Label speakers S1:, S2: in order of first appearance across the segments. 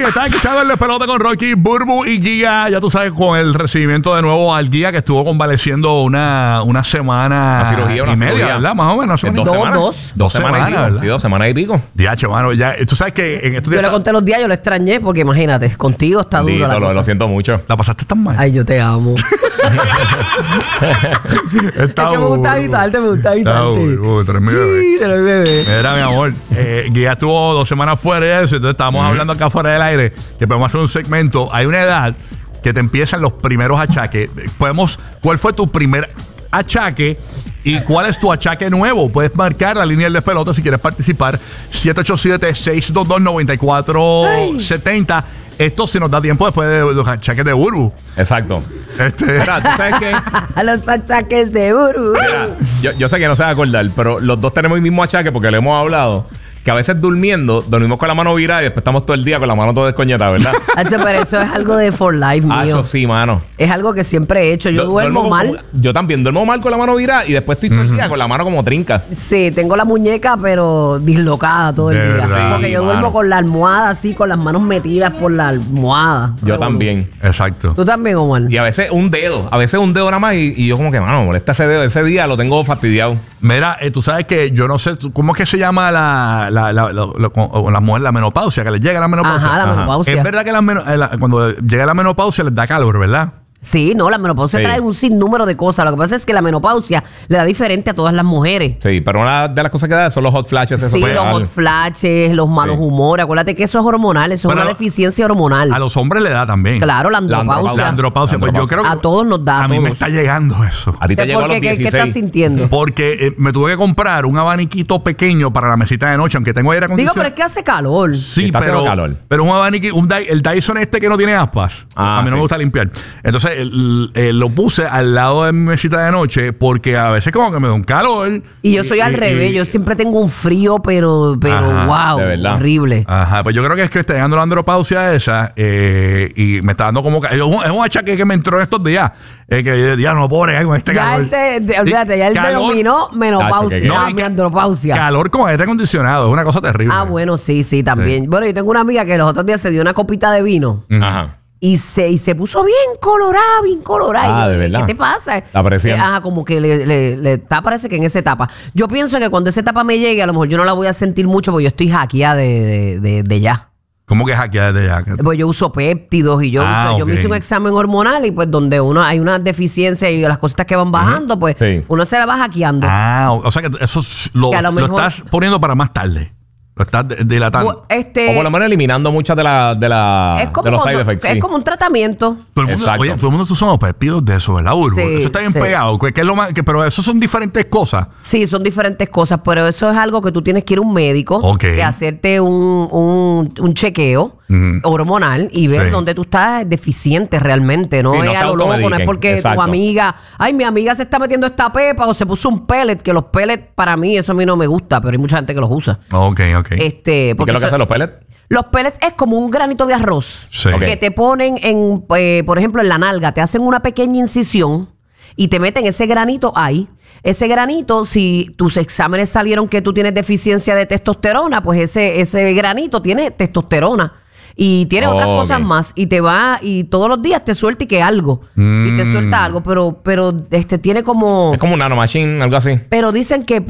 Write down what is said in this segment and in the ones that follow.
S1: Estás escuchando el Despelote con Rocky, Burbu y Giga. Ya tú sabes, con el recibimiento de nuevo al Giga, que estuvo convaleciendo una semana y media, ¿verdad? Más o menos.
S2: Dos semanas y pico.
S1: ¿verdad?
S2: Sí, 2 semanas y pico.
S1: Diache, mano. Ya, tú sabes que en estos días...
S3: Yo le conté los días, yo lo extrañé, porque imagínate, contigo está duro la cosa.
S2: Lo siento mucho.
S1: ¿La pasaste tan mal?
S3: Ay, yo te amo.
S1: Está
S3: es que me gusta evitarte, me gusta evitarte.
S1: Sí,
S3: te lo bebé.
S1: Mira, mi amor, Giga estuvo 2 semanas fuera de eso, entonces estábamos hablando acá fuera del aire, que podemos hacer un segmento. Hay una edad que te empiezan los primeros achaques. ¿Cuál fue tu primer achaque y cuál es tu achaque nuevo? Puedes marcar la línea del Despelote si quieres participar. 787-622-9470. Esto si nos da tiempo después de los achaques de Burbu.
S2: Exacto. Mira, ¿tú sabes qué?
S3: Los achaques de Burbu.
S2: Yo sé que no se va a acordar, pero los dos tenemos el mismo achaque porque le hemos hablado. Que a veces dormimos con la mano virada y después estamos todo el día con la mano toda descoñetada, ¿verdad?
S3: Hacho, pero eso es algo de for life, mío.
S2: Sí, mano.
S3: Es algo que siempre he hecho. Yo duermo mal.
S2: Yo también duermo mal con la mano virada y después estoy todo el día con la mano como trinca.
S3: Sí, tengo la muñeca, pero dislocada todo el día.
S1: ¿Verdad?
S3: Porque yo duermo con la almohada así, con las manos metidas por la almohada.
S2: Yo también.
S1: Exacto.
S3: ¿Tú también, Omar?
S2: Y a veces un dedo nada más y yo como que, mano, molesta ese dedo. Ese día lo tengo fastidiado.
S1: Mira, tú sabes que yo no sé, ¿cómo es que se llama la mujer, la menopausia, que les llega la menopausia?
S3: Ajá, la menopausia.
S1: Es verdad que cuando llega la menopausia les da calor, ¿verdad?
S3: Sí, no, la menopausia trae un sinnúmero de cosas. Lo que pasa es que la menopausia le da diferente a todas las mujeres.
S2: Sí, pero una de las cosas que da son los hot flashes.
S3: Sí, los hot flashes, los malos humores. Acuérdate que eso es hormonal, eso es una deficiencia hormonal.
S1: A los hombres le da también.
S3: Claro, la andropausia.
S1: La andropausia. Pues yo creo que
S3: a todos nos da.
S1: A mí me está llegando eso.
S2: A ti te llegó a los 16.
S3: ¿Qué estás sintiendo?
S1: Porque me tuve que comprar un abaniquito pequeño para la mesita de noche, aunque tengo aire acondicionado.
S3: Digo, pero es que hace calor.
S1: Sí,
S2: está haciendo calor.
S1: Pero un abanico, el Dyson este que no tiene aspas. A mí no me gusta limpiar. Entonces, lo puse al lado de mi mesita de noche porque a veces como que me da un calor.
S3: Y yo soy al revés. Yo siempre tengo un frío, pero wow,
S2: de verdad.
S3: horrible.
S1: Ajá, pues yo creo que es que está llegando la andropausia esa y me está dando como... Es un achaque que me entró en estos días. Que ya no puedo bregar con este calor.
S3: Olvídate, ya él denominó menopausia.
S1: No,
S3: mi andropausia.
S1: Calor con aire acondicionado. Es una cosa terrible.
S3: Ah, bueno, sí, también. Sí. Bueno, yo tengo una amiga que los otros días se dio una copita de vino.
S2: Ajá.
S3: Y se puso bien colorada.
S2: Ah, ¿de verdad?
S3: ¿Qué te pasa?
S2: La presión.
S3: Como que le está, parece que en esa etapa. Yo pienso que cuando esa etapa me llegue, a lo mejor yo no la voy a sentir mucho porque yo estoy hackeada de ya.
S1: ¿Cómo que hackeada de ya?
S3: Pues yo uso péptidos y yo me hice un examen hormonal y pues donde hay una deficiencia y las cositas que van bajando, pues uno se la va hackeando.
S1: Ah, o sea que eso lo estás poniendo para más tarde. Lo estás dilatando.
S2: O por lo menos eliminando muchas de los side effects.
S3: Es como un tratamiento.
S1: Todo el mundo usamos péptidos de eso, ¿verdad, Burbu?
S3: Sí,
S1: eso está bien pegado. ¿Qué es lo más, pero eso son diferentes cosas.
S3: Sí, son diferentes cosas, pero eso es algo que tú tienes que ir a un médico, que hacerte un chequeo hormonal y ver dónde tú estás deficiente realmente. No es a lo loco, no es porque tu amiga, mi amiga se está metiendo esta pepa o se puso un pellet, que los pellets para mí, eso a mí no me gusta, pero hay mucha gente que los usa.
S1: Ok.
S2: ¿Y qué es lo que hacen los pellets?
S3: Los pellets es como un granito de arroz que te ponen por ejemplo, en la nalga, te hacen una pequeña incisión y te meten ese granito ahí. Ese granito, si tus exámenes salieron que tú tienes deficiencia de testosterona, pues ese granito tiene testosterona. Y tiene otras cosas más. Y te va, y todos los días te suelta y que algo. Y te suelta algo. Pero tiene como...
S2: Es como un nanomachine, algo así.
S3: Pero dicen que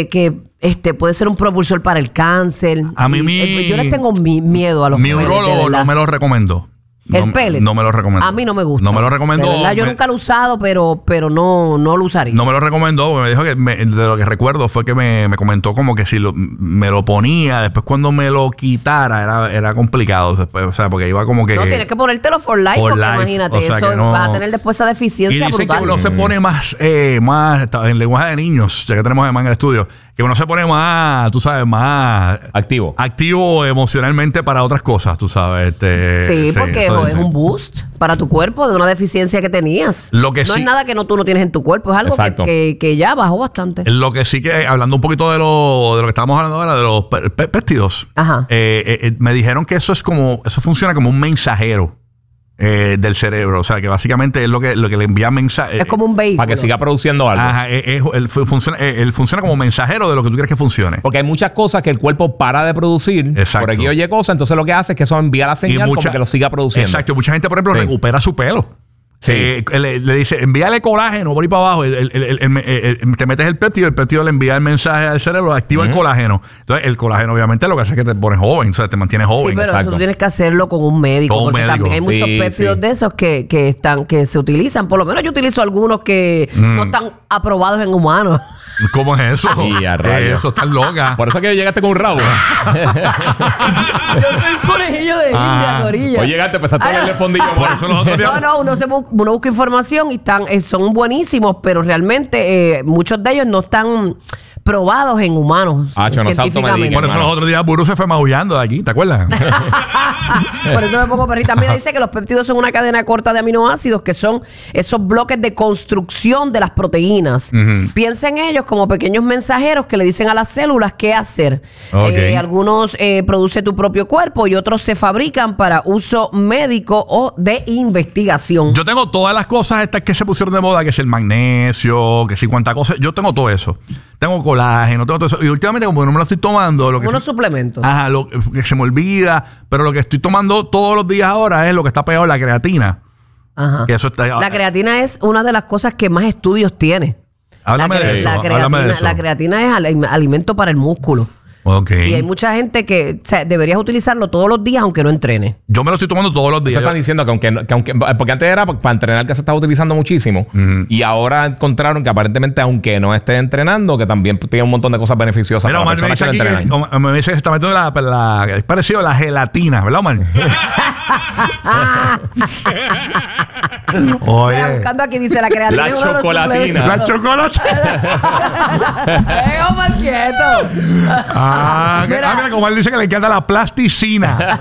S3: puede ser un propulsor para el cáncer.
S1: A mí
S3: yo le tengo miedo a los
S1: mi urólogo no me lo recomendó.
S3: ¿El pellet?
S1: No me lo recomendó.
S3: A mí no me gusta.
S1: No me lo recomendó.
S3: De verdad, yo nunca lo he usado, pero no lo usaría.
S1: No me lo recomendó. Me dijo que de lo que recuerdo fue que me comentó como que si me lo ponía, después cuando me lo quitara era complicado. Después, o sea, porque iba como que...
S3: No, tienes que ponértelo for life, porque imagínate, vas a tener después esa deficiencia
S1: brutal. Y dicen
S3: brutal.
S1: que uno se pone más en lenguaje de niños, ya que tenemos además en el estudio, que uno se pone más, tú sabes, más... Activo emocionalmente para otras cosas, tú sabes.
S3: Sí, porque es un boost para tu cuerpo de una deficiencia que tenías. No es nada que tú no tienes en tu cuerpo, es algo que ya bajó bastante.
S1: Lo que sí que, hablando un poquito de lo que estábamos hablando ahora, de los péptidos, me dijeron que eso funciona como un mensajero. del cerebro. O sea, que básicamente es lo que le envía mensajes.
S3: Es como un vehículo.
S2: Para que siga produciendo algo.
S1: Ajá, él funciona como mensajero de lo que tú quieres que funcione.
S2: Porque hay muchas cosas que el cuerpo para de producir.
S1: Exacto.
S2: Por aquí oye cosas, entonces lo que hace es que eso envía la señal como que lo siga produciendo.
S1: Exacto. Mucha gente, por ejemplo, recupera su pelo.
S2: Sí.
S1: Le dice, envíale colágeno por ahí para abajo. Te metes el péptido le envía el mensaje al cerebro, activa el colágeno. Entonces, el colágeno, obviamente, lo que hace es que te pones joven, o sea, te mantienes joven.
S3: Sí, pero
S1: Exacto.
S3: eso tú tienes que hacerlo con un médico.
S1: Con un
S3: porque
S1: médico.
S3: también hay muchos péptidos de esos que se utilizan. Por lo menos yo utilizo algunos que no están aprobados en humanos.
S1: ¿Cómo es eso?
S2: Y a rayos.
S1: Eso, estás loca.
S2: Por eso es que llegaste con un rabo.
S3: Yo soy conejillo de India, gorilla.
S2: Hoy llegaste, empezaste a darle fondillo.
S1: Por eso los otros días...
S3: No, uno busca información y son buenísimos, pero realmente muchos de ellos no están probados en humanos científicamente.
S1: Por eso los otros días Burú se fue maullando de aquí, ¿te acuerdas?
S3: Por eso me pongo perrita. Mira, dice que los péptidos son una cadena corta de aminoácidos que son esos bloques de construcción de las proteínas. Piensa en ellos como pequeños mensajeros que le dicen a las células qué hacer.
S1: Okay.
S3: Algunos produce tu propio cuerpo y otros se fabrican para uso médico o de investigación.
S1: Yo tengo todas las cosas estas que se pusieron de moda, que es el magnesio, que si cuánta cosa. Yo tengo todo eso. Tengo colágeno, tengo todo eso. Y últimamente, como no me lo estoy tomando...
S3: Unos suplementos.
S1: Ajá, lo que se me olvida. Pero lo que estoy tomando todos los días ahora es lo que está pegado, la creatina.
S3: Ajá.
S1: Que eso está,
S3: la creatina es una de las cosas que más estudios tiene.
S1: Háblame de eso.
S3: La creatina es alimento para el músculo.
S1: Okay.
S3: Y hay mucha gente que deberías utilizarlo todos los días aunque no entrene.
S1: Yo me lo estoy tomando todos los días.
S2: Eso están diciendo que aunque porque antes era para entrenar que se estaba utilizando muchísimo y ahora encontraron que aparentemente aunque no esté entrenando que también tiene un montón de cosas beneficiosas
S1: para
S2: las personas que no entrenan.
S1: Me dice que se está metiendo es parecido a la gelatina, ¿verdad, Omar?
S3: Oye. Mira, buscando aquí dice la creatina.
S2: La chocolatina.
S1: La chocolatina.
S3: Venga, Omar, quieto.
S1: Mira, como él dice que le encanta la plasticina.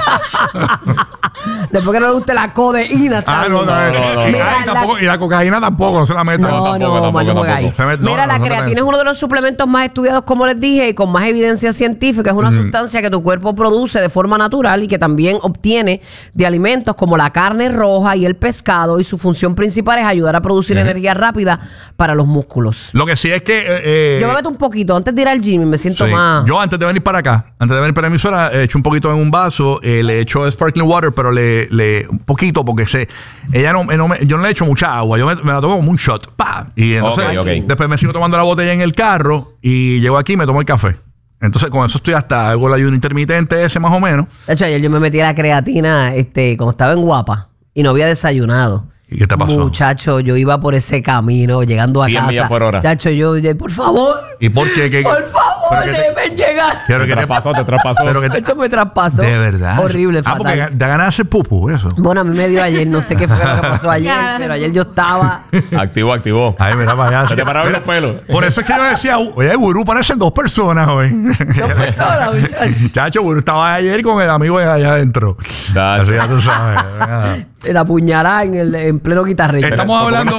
S3: Después que no le guste la codeína.
S1: No. Mira, y la cocaína tampoco, no se la meta.
S3: Tampoco. Mira, la creatina es uno de los suplementos más estudiados, como les dije, y con más evidencia científica. Es una sustancia que tu cuerpo produce de forma natural y que también obtiene de alimentos como la carne roja y el pescado, y su función principal es ayudar a producir energía rápida para los músculos.
S1: Lo que sí es que...
S3: yo me meto un poquito antes de ir al gym y me siento más...
S1: Yo antes de venir para acá, antes de venir para la emisora, he hecho un poquito en un vaso, le he hecho sparkling water, pero le un poquito porque yo no le he hecho mucha agua, yo me la tomo como un shot, ¡pa! Y entonces después me sigo tomando la botella en el carro y llego aquí y me tomo el café. Entonces con eso hago el ayuno intermitente ese más o menos.
S3: De hecho, ayer yo me metí a la creatina cuando estaba en Guapa y no había desayunado.
S1: ¿Y qué te pasó?
S3: Muchacho, yo iba por ese camino llegando a
S2: 100
S3: casa.
S2: millas por hora.
S3: Muchacho, yo, por favor.
S1: ¿Y por qué?
S3: Por favor, deben llegar.
S1: Pero
S2: te traspasó.
S3: Esto me traspasó.
S1: De verdad.
S3: Horrible, fatal.
S1: Porque da ganas de hacer pupu, eso.
S3: Bueno, a mí me dio ayer, no sé qué fue lo que pasó ayer, pero ayer yo estaba...
S2: Activó.
S1: Ay, mira para allá.
S2: Se te pararon los pelos.
S1: Por eso es que yo decía, oye, Burú, parecen dos personas hoy.
S3: Dos personas,
S1: Chacho, Burú estaba ayer con el amigo de allá adentro. Así ya tú sabes.
S3: La puñalada en pleno guitarrito.
S1: Estamos hablando...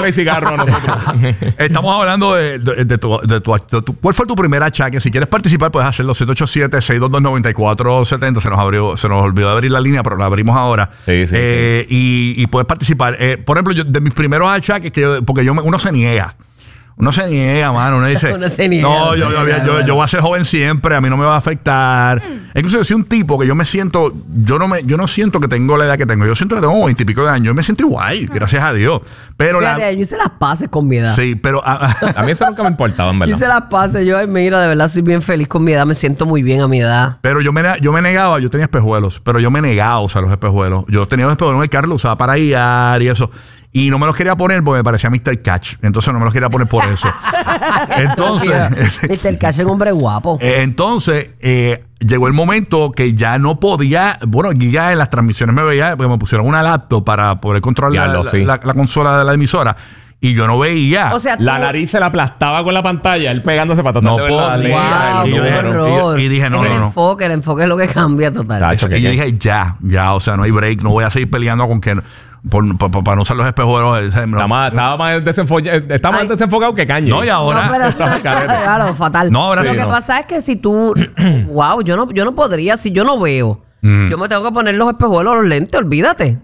S1: Estamos hablando de tu... ¿Cuál fue tu primer achaque? Si quieres participar, puedes hacerlo. 787-622-9470. Se nos olvidó abrir la línea, pero la abrimos ahora.
S2: Sí.
S1: Y puedes participar. Por ejemplo, de mis primeros achaques, porque uno se niega. Uno se niega, mano. Uno dice,
S3: uno se niega,
S1: no, yo voy a ser joven siempre, a mí no me va a afectar. Incluso yo soy un tipo que yo me siento, yo no siento que tengo la edad que tengo. Yo siento que tengo 20 y pico de años. Yo me siento igual, gracias a Dios. Pero
S3: yo hice las paces con mi edad.
S1: Sí, pero...
S2: a mí eso nunca me importaba, en verdad.
S3: Hice las paces. Yo, mira, de verdad soy bien feliz con mi edad. Me siento muy bien a mi edad.
S1: Pero yo me negaba. Yo tenía espejuelos, pero yo me negaba a usar los espejuelos. Yo tenía un espejuelo en el carro, lo usaba para guiar y eso. Y no me los quería poner porque me parecía Mr. Catch. Entonces no me los quería poner por eso. Entonces...
S3: Mr. Catch es un hombre guapo.
S1: Entonces, llegó el momento que ya no podía... Bueno, ya en las transmisiones me veía... Porque me pusieron una laptop para poder controlar la consola de la emisora. Y yo no veía.
S3: O sea,
S2: la nariz se la aplastaba con la pantalla, él pegándose para tratar de ver la letra,
S1: y dije, no.
S3: El enfoque es lo que cambia totalmente.
S1: Y yo dije, ya, o sea, no hay break. No voy a seguir peleando con que... para no usar los espejuelos. Estaba
S2: más desenfocado que Cañe.
S1: No, y ahora...
S3: Claro, fatal.
S1: No, ahora
S3: lo que pasa es que si tú... wow, yo no podría. Si yo no veo, yo me tengo que poner los espejuelos, los lentes, olvídate.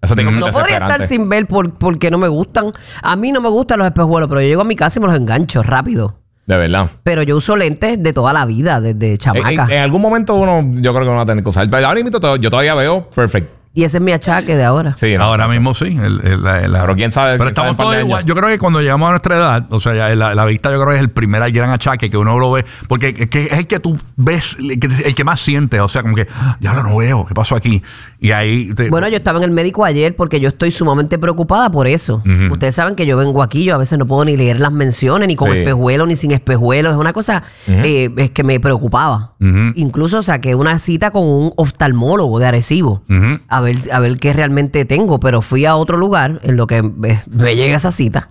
S2: Eso tiene que ser
S3: No podría
S2: desesperante.
S3: estar sin ver porque no me gustan. A mí no me gustan los espejuelos, pero yo llego a mi casa y me los engancho rápido.
S2: De verdad.
S3: Pero yo uso lentes de toda la vida, desde chamaca.
S2: En algún momento yo creo que no va a tener que usar. Pero ahora mismo yo todavía veo perfecto.
S3: Y ese es mi achaque de ahora.
S2: Sí,
S1: Ahora mismo sí.
S2: Pero quién sabe.
S1: Pero
S2: quién sabe
S1: estamos
S2: en par
S1: todos
S2: de
S1: igual.
S2: años.
S1: Yo creo que cuando llegamos a nuestra edad, o sea, ya la vista yo creo que es el primer gran achaque que uno lo ve, porque es el que tú ves, el que más sientes, o sea, como que, ya no veo, ¿qué pasó aquí? Y ahí...
S3: Bueno, yo estaba en el médico ayer porque yo estoy sumamente preocupada por eso. Ustedes saben que yo vengo aquí, yo a veces no puedo ni leer las menciones, ni con espejuelos, ni sin espejuelos. Es una cosa es que me preocupaba. Incluso saqué una cita con un oftalmólogo de Arecibo a ver qué realmente tengo, pero fui a otro lugar en lo que me llega esa cita.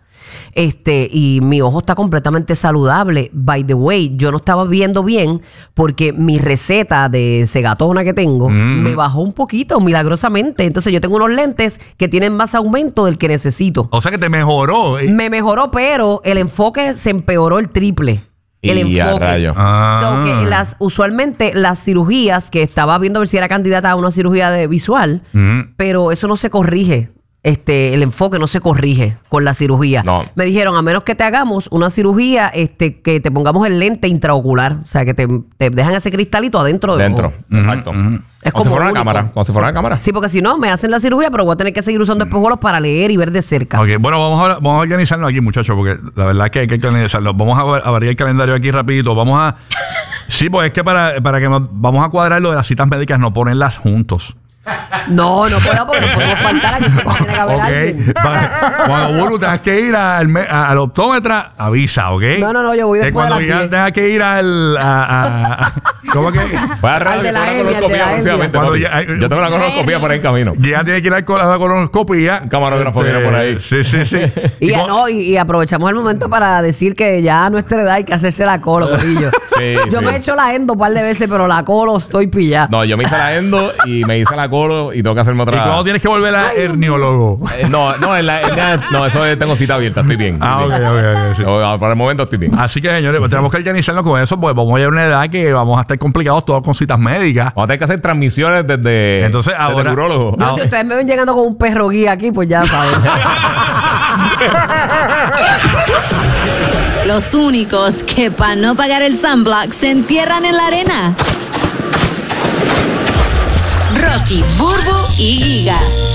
S3: Y mi ojo está completamente saludable. By the way, yo no estaba viendo bien porque mi receta de cegatona que tengo me bajó un poquito milagrosamente. Entonces yo tengo unos lentes que tienen más aumento del que necesito.
S1: O sea que te mejoró.
S3: Me mejoró, pero el enfoque se empeoró el triple. El enfoque. So que usualmente las cirugías que estaba viendo a ver si era candidata a una cirugía de visual, pero eso no se corrige. El enfoque no se corrige con la cirugía.
S2: No.
S3: Me dijeron, a menos que te hagamos una cirugía, que te pongamos el lente intraocular. O sea, que te dejan ese cristalito adentro del ojo.
S2: Exacto.
S3: Es
S2: como si fuera una
S3: único.
S2: cámara. Como si fuera una cámara.
S3: Sí, porque si no, me hacen la cirugía, pero voy a tener que seguir usando espejuelos para leer y ver de cerca.
S1: Ok, bueno, vamos a organizarnos aquí, muchachos, porque la verdad es que hay que organizarnos. Vamos a variar el calendario aquí rapidito. Sí, pues es que para que vamos a cuadrar lo de las citas médicas, no ponerlas juntos.
S3: No puedo porque no podemos faltar a que se tiene que haber alguien.
S1: Cuando Buru tengas que ir al optómetra, avisa, ¿ok?
S3: No, yo voy después
S1: cuando
S3: de las 10.
S1: tengas que ir ¿cómo que?
S2: Voy a
S3: Al de la
S2: arreglar
S3: etnia,
S2: la colonoscopia
S3: al de la
S2: próximamente.
S1: etnia.
S2: Papi. Yo tengo la colonoscopia por ahí en camino.
S1: Ya tiene que ir a la colonoscopia.
S2: Un camarógrafo viene por ahí.
S1: Sí.
S3: Y aprovechamos el momento para decir que ya a nuestra edad hay que hacerse la colo, corillo. Yo me he hecho la endo un par de veces, pero la colo estoy pillada.
S2: No, yo me hice la endo y me hice la colo y tengo que hacerme otra.
S1: ¿Y cuándo tienes que volver a herniólogo?
S2: No, eso tengo cita abierta, estoy bien.
S1: Ok. Sí.
S2: Por el momento estoy bien.
S1: Así que, señores, pues tenemos que organizarnos con eso, pues vamos a llegar a una edad que vamos a estar complicados todos con citas médicas.
S2: Vamos a tener que hacer transmisiones desde
S1: Entonces, ahora-
S2: el urólogo.
S3: Si ustedes me ven llegando con un perro guía aquí, pues ya saben.
S4: Los únicos que para no pagar el sunblock se entierran en la arena. Rocky, Burbu y Giga.